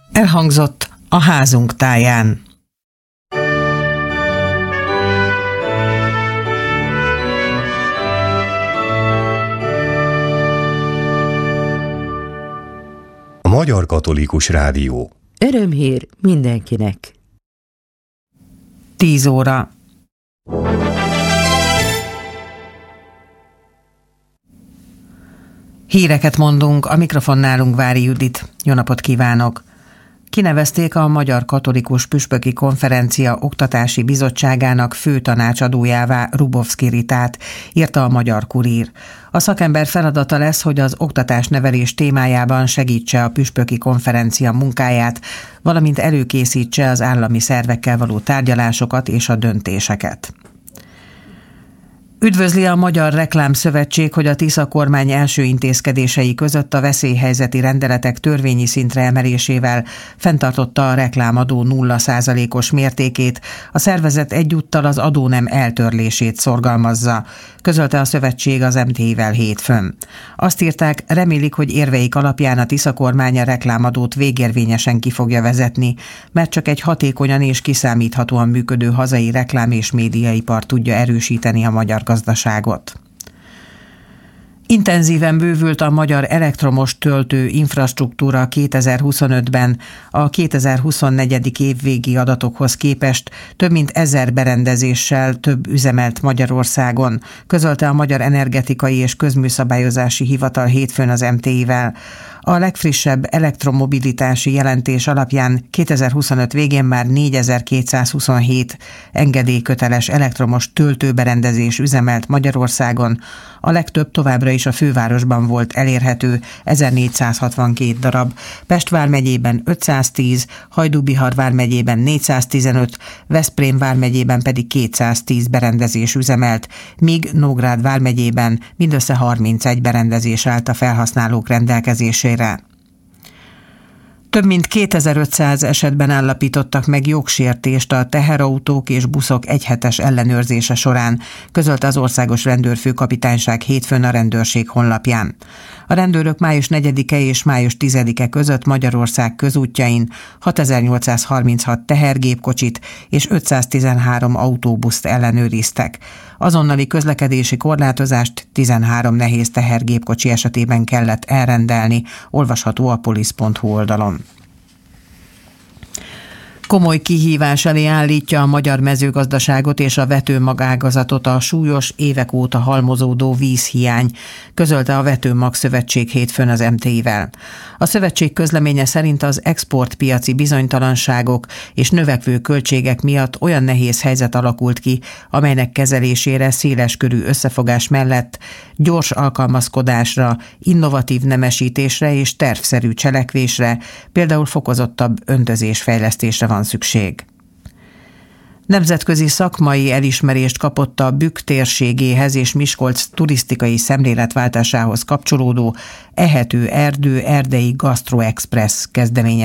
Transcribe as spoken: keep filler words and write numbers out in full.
Elhangzott a házunk táján. A Magyar Katolikus Rádió. Örömhír mindenkinek. Tíz óra. Híreket mondunk, a mikrofonnálunk Vári Judit. Jó napot kívánok! Kinevezték a Magyar Katolikus Püspöki Konferencia Oktatási Bizottságának főtanácsadójává Rubovszki Ritát, írta a Magyar Kurír. A szakember feladata lesz, hogy az oktatás-nevelés témájában segítse a püspöki konferencia munkáját, valamint előkészítse az állami szervekkel való tárgyalásokat és a döntéseket. Üdvözli a Magyar Reklámszövetség, hogy a Tisza kormány első intézkedései között a veszélyhelyzeti rendeletek törvényi szintre emelésével fenntartotta a reklámadó nulla százalékos mértékét, a szervezet egyúttal az adónem eltörlését szorgalmazza, közölte a szövetség az em té i-vel hétfőn. Azt írták, remélik, hogy érveik alapján a Tisza kormány a reklámadót végérvényesen ki fogja vezetni, mert csak egy hatékonyan és kiszámíthatóan működő hazai reklám- és médiaipar tudja erősíteni a magyar gazdaságot. Intenzíven bővült a magyar elektromos töltő infrastruktúra kétezer-huszonötben, a kétezer-huszonnégy. év végi adatokhoz képest több mint ezer berendezéssel több üzemelt Magyarországon, közölte a Magyar Energetikai és Közműszabályozási Hivatal hétfőn az em té i-vel. A legfrissebb elektromobilitási jelentés alapján kétezer-huszonöt végén már négyezer-kétszázhuszonhét engedélyköteles elektromos töltőberendezés üzemelt Magyarországon, a legtöbb továbbra is a fővárosban volt elérhető, ezernégyszázhatvankét darab, Pest vármegyében ötszáztíz, Hajdú-Bihar vármegyében négyszáztizenöt, Veszprém vármegyében pedig kétszáztíz berendezés üzemelt, míg Nógrád vármegyében mindössze harmincegy berendezés állt a felhasználók rendelkezésére. Több mint kétezer-ötszáz esetben állapítottak meg jogsértést a teherautók és buszok egyhetes ellenőrzése során, közölte az Országos Rendőrfőkapitányság hétfőn a rendőrség honlapján. A rendőrök május negyedike és május tizedike között Magyarország közútjain hatezer-nyolcszázharminchat tehergépkocsit és ötszáztizenhárom autóbuszt ellenőriztek. Azonnali közlekedési korlátozást tizenhárom nehéz tehergépkocsi esetében kellett elrendelni, olvasható a polisz pont hu oldalon. Komoly kihívás elé állítja a magyar mezőgazdaságot és a vetőmagágazatot a súlyos, évek óta halmozódó vízhiány, közölte a Vetőmag Szövetség hétfőn az em té i-vel. A szövetség közleménye szerint az exportpiaci bizonytalanságok és növekvő költségek miatt olyan nehéz helyzet alakult ki, amelynek kezelésére széleskörű összefogás mellett gyors alkalmazkodásra, innovatív nemesítésre és tervszerű cselekvésre, például fokozottabb öntözésfejlesztésre van szükség. Nemzetközi szakmai elismerést kapott a Bükk térségéhez és Miskolc turisztikai szemléletváltásához kapcsolódó Ehető Erdő Erdei Gastro Express kezdeményezés.